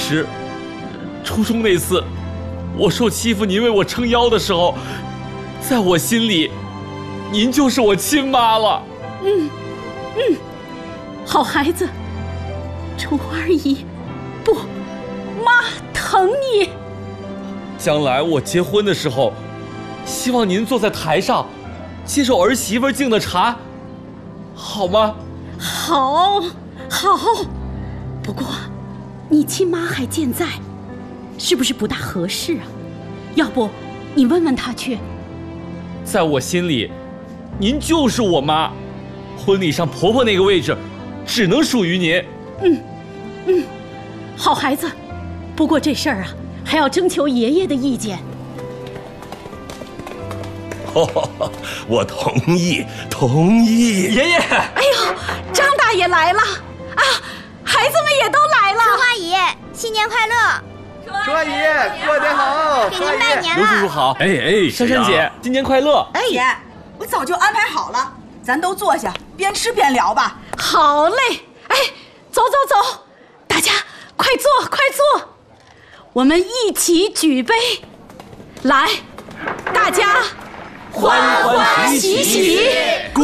实，初中那次我受欺负，您为我撑腰的时候，在我心里，您就是我亲妈了。 好孩子，楚二姨，不，妈疼你。 将来我结婚的时候，希望您坐在台上，接受儿媳妇敬的茶，好吗？ 好，好。不过，你亲妈还健在，是不是不大合适啊？要不，你问问她去。 在我心里，您就是我妈，婚礼上婆婆那个位置，只能属于您。 好孩子，不过这事儿啊，还要征求爷爷的意见。 我同意，同意。 爷爷， 哎呦，张大爷来了啊！孩子们也都来了。 春花姨，新年快乐！ 春花姨，过年好！ 给您拜年刘叔叔了。 好。 哎， 珊珊姐，新年快乐！ 哎，姐，我早就安排好了，咱都坐下，边吃边聊吧。 好嘞，哎，走走走，大家快坐快坐，我们一起举杯，来，大家欢欢喜喜。